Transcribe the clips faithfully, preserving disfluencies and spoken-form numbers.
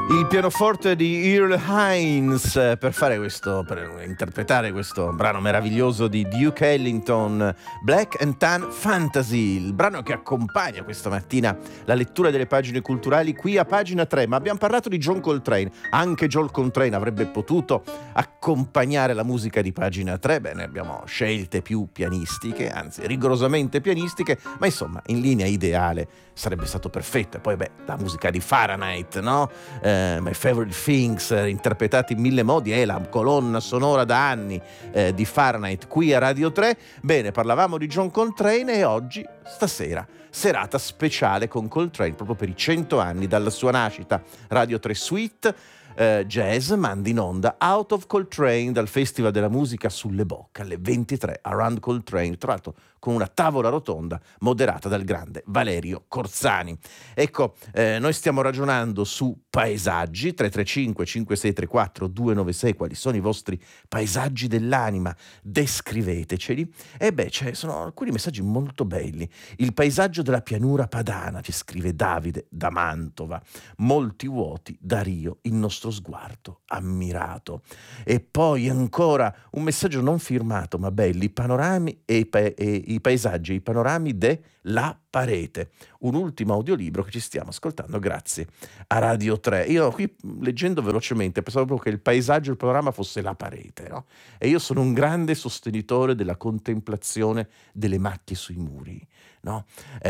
Il pianoforte di Earl Hines per fare questo, per interpretare questo brano meraviglioso di Duke Ellington, Black and Tan Fantasy, il brano che accompagna questa mattina la lettura delle pagine culturali qui a pagina tre. Ma abbiamo parlato di John Coltrane, anche John Coltrane avrebbe potuto accompagnare la musica di pagina tre. Bene, abbiamo scelte più pianistiche, anzi rigorosamente pianistiche, ma insomma in linea ideale sarebbe stato perfetto. E poi beh, la musica di Fahrenheit, no? Eh, My Favorite Things, eh, interpretati in mille modi, è la colonna sonora da anni eh, di Fahrenheit qui a Radio tre. Bene, parlavamo di John Coltrane e oggi, stasera, serata speciale con Coltrane proprio per i cento anni dalla sua nascita. Radio tre Suite eh, Jazz manda in onda Out of Coltrane dal Festival della Musica sulle Bocche alle ventitré, Around Coltrane, tra l'altro con una tavola rotonda moderata dal grande Valerio Corzani. Ecco, eh, noi stiamo ragionando su paesaggi, tre tre cinque cinque sei tre quattro due nove sei, quali sono i vostri paesaggi dell'anima, descriveteceli. E beh, ci sono alcuni messaggi molto belli. Il paesaggio della pianura padana, ci scrive Davide da Mantova, molti vuoti da Rio, il nostro sguardo ammirato. E poi ancora un messaggio non firmato ma belli, i panorami e i, pa- e i paesaggi, i panorami della parete, un ultimo audiolibro che ci stiamo ascoltando grazie a Radio tre. Io qui leggendo velocemente pensavo proprio che il paesaggio, il panorama fosse la parete, no? E io sono un grande sostenitore della contemplazione delle macchie sui muri, no?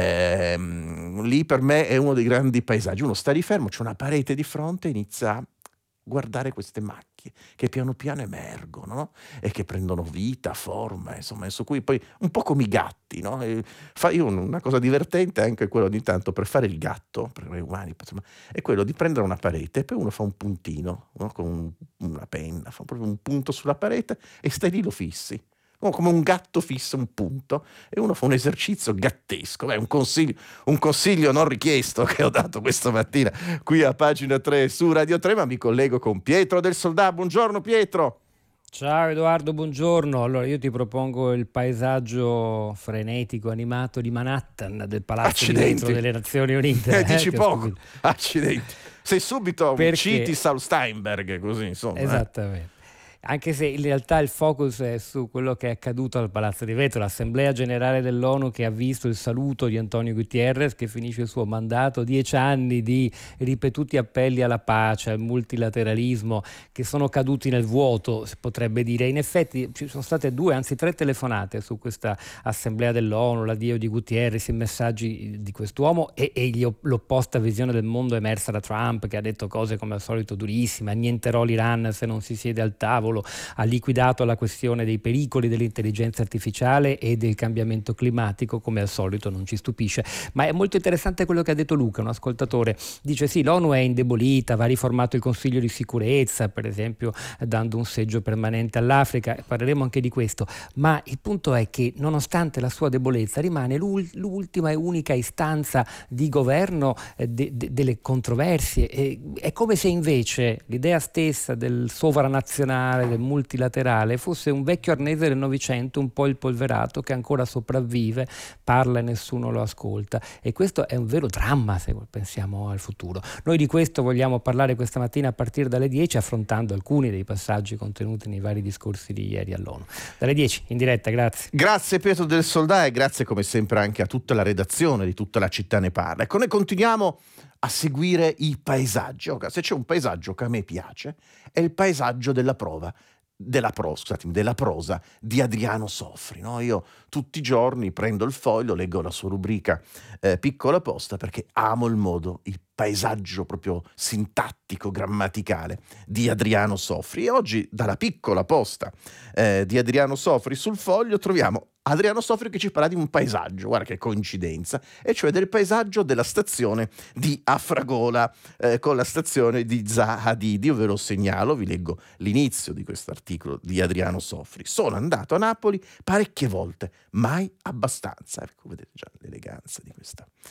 Ehm, lì per me è uno dei grandi paesaggi. Uno sta lì fermo, c'è una parete di fronte e inizia a guardare queste macchie che piano piano emergono, no? E che prendono vita, forma, insomma, su cui poi un po' come i gatti, no? E fa io una cosa divertente anche quello ogni tanto per fare il gatto, per noi umani, insomma, è quello di prendere una parete e poi uno fa un puntino, no? Con un, una penna, fa proprio un punto sulla parete e stai lì, lo fissi. Come un gatto fissa un punto e uno fa un esercizio gattesco. Beh, un consiglio, un consiglio non richiesto che ho dato questa mattina qui a pagina tre su Radio tre, ma mi collego con Pietro del Soldà. Buongiorno Pietro. Ciao Edoardo, buongiorno. Allora io ti propongo il paesaggio frenetico animato di Manhattan, del Palazzo Accidenti. di Vetro delle Nazioni Unite. Eh, dici eh, poco. Accidenti. Sei subito Perché... citi Saul Steinberg, così insomma. Esattamente. Eh. Anche se in realtà il focus è su quello che è accaduto al Palazzo di Vetro, l'Assemblea Generale dell'ONU che ha visto il saluto di Antonio Guterres che finisce il suo mandato, dieci anni di ripetuti appelli alla pace, al multilateralismo che sono caduti nel vuoto, si potrebbe dire. In effetti ci sono state due, anzi tre telefonate su questa Assemblea dell'ONU, l'addio di Guterres, i messaggi di quest'uomo e, e gli, l'opposta visione del mondo emersa da Trump, che ha detto cose come al solito durissime: annienterò l'Iran se non si siede al tavolo, ha liquidato la questione dei pericoli dell'intelligenza artificiale e del cambiamento climatico, come al solito non ci stupisce. Ma è molto interessante quello che ha detto Luca, un ascoltatore. Dice sì, l'ONU è indebolita, va riformato il Consiglio di sicurezza, per esempio dando un seggio permanente all'Africa, parleremo anche di questo, ma il punto è che nonostante la sua debolezza rimane l'ultima e unica istanza di governo de- de- delle controversie. E è come se invece l'idea stessa del sovranazionale, del multilaterale, fosse un vecchio arnese del Novecento un po' impolverato che ancora sopravvive, parla e nessuno lo ascolta, e questo è un vero dramma se pensiamo al futuro. Noi di questo vogliamo parlare questa mattina a partire dalle dieci, affrontando alcuni dei passaggi contenuti nei vari discorsi di ieri all'ONU. Dalle dieci in diretta, grazie. Grazie Pietro del Soldà e grazie come sempre anche a tutta la redazione di Tutta la città ne parla. Ecco, noi continuiamo a seguire i paesaggi. Se c'è un paesaggio che a me piace è il paesaggio della prova della prosa, scusatemi, della prosa di Adriano Sofri, no? Io tutti i giorni prendo il foglio, leggo la sua rubrica eh, Piccola Posta, perché amo il modo, il paesaggio proprio sintattico, grammaticale di Adriano Sofri. E oggi dalla Piccola Posta eh, di Adriano Sofri sul foglio troviamo Adriano Sofri che ci parla di un paesaggio, guarda che coincidenza, e cioè del paesaggio della stazione di Afragola eh, con la stazione di Zaha Hadid. Io ve lo segnalo, vi leggo l'inizio di questo articolo di Adriano Sofri. Sono andato a Napoli parecchie volte, mai abbastanza. Ecco, vedete già l'eleganza di questa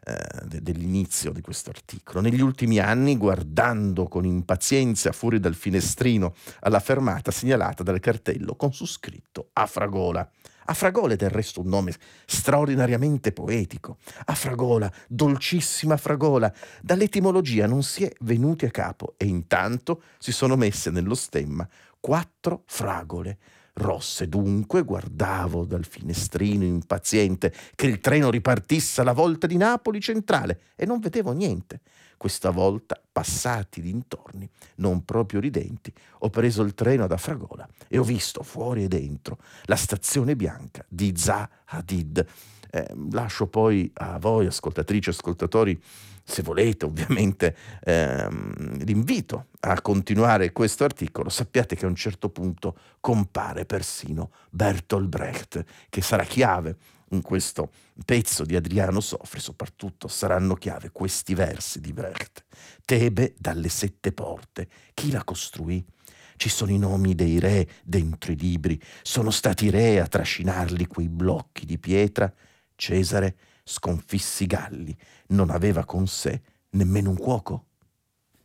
eh, de- dell'inizio di questo articolo. Negli ultimi anni, guardando con impazienza fuori dal finestrino alla fermata segnalata dal cartello con su scritto Afragola. Afragola è del resto un nome straordinariamente poetico. Afragola, dolcissima Fragola, dall'etimologia non si è venuti a capo e intanto si sono messe nello stemma quattro fragole rosse. Dunque guardavo dal finestrino impaziente che il treno ripartisse alla volta di Napoli centrale e non vedevo niente. Questa volta, passati dintorni, non proprio ridenti, ho preso il treno ad Afragola e ho visto fuori e dentro la stazione bianca di Zaha Hadid. Eh, lascio poi a voi, ascoltatrici e ascoltatori, se volete ovviamente, ehm, l'invito a continuare questo articolo. Sappiate che a un certo punto compare persino Bertolt Brecht, che sarà chiave in questo pezzo di Adriano Sofri. Soprattutto saranno chiave questi versi di Brecht. Tebe dalle sette porte, chi la costruì? Ci sono i nomi dei re dentro i libri, sono stati i re a trascinarli quei blocchi di pietra. Cesare sconfisse i Galli, non aveva con sé nemmeno un cuoco.